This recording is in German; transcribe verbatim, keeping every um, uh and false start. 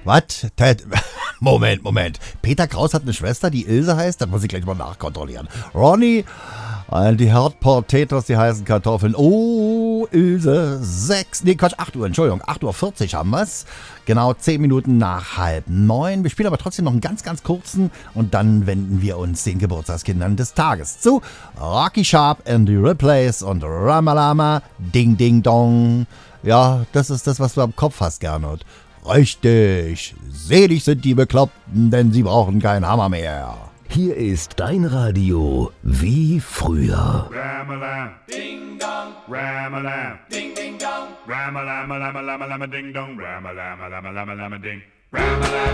Was? Moment, Moment. Peter Kraus hat eine Schwester, die Ilse heißt? Das muss ich gleich mal nachkontrollieren. Ronny, äh, die Hardport Tetris, die heißen Kartoffeln. Oh, Ilse, sechs, nee, Quatsch, acht Uhr, Entschuldigung, acht Uhr vierzig haben wir's. Genau zehn Minuten nach halb neun. Wir spielen aber trotzdem noch einen ganz, ganz kurzen und dann wenden wir uns den Geburtstagskindern des Tages zu. Rocky Sharp and the Riplays und Ramalama, Ding Ding Dong. Ja, das ist das, was du am Kopf hast, Gernot. Richtig, selig sind die Bekloppten, denn sie brauchen keinen Hammer mehr. Hier ist dein Radio wie früher. Ram-a-lam, ding dong, ram-a-lam, ding ding dong, ram-a-lam, lam lam lam ding dong, ram-a-lam, lam lam lam ding, ram-a-lam.